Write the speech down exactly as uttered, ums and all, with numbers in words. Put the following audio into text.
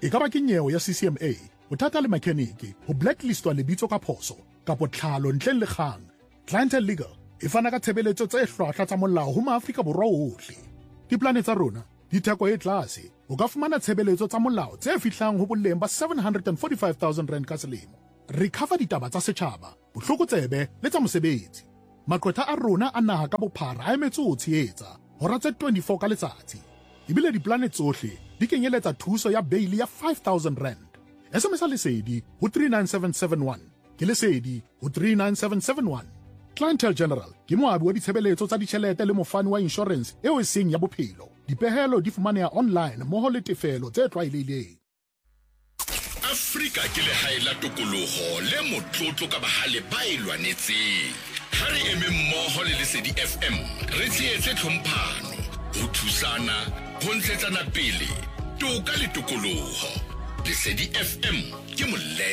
e ka ba ke nyewe ya C C M A bothata le mechanic ho blacklistwa lebitso ka phoso kapo tlhalo ntleng le kgang. Clientele Legal e fana ka tshebeletso tse hlwahlwa tsa molao ho maAfrika Borwa ohle. Diplane tsa rona di theko e tlase o ka fumana tshebeletso tsa molao tse fihlang ho boleng ba seven hundred forty-five thousand rand ka selemo. Re cover ditaba tsa setjhaba, bohlokotsebe le tsa mosebetsi. Maqwetha a rona a naha ka bophara a emetse ho tshehetsa hora tse twenty-four ka letsatsi. Ebile diplane tsohle di kenyeletsa thuso ya bail ya five thousand rand. S M S lesedi ho three nine seven seven one ke lesedi ho three nine seven seven one. Clientele General ke moabi wa ditshebeletso tsa ditjhelete le mofani wa insurance eo e seng ya bophelo. Dipehelo di fumaneha online moho le tefelo tse tlwaelehileng. Afrika ke le haela tokoloho le motlotlo ka bahale ba ilwanetseng. Ha re eme mmoho le Lesedi F M re tsietse tlhomphano ho thusana ho ntshetsana pele toka le tokoloho. Lesedi F M ke molle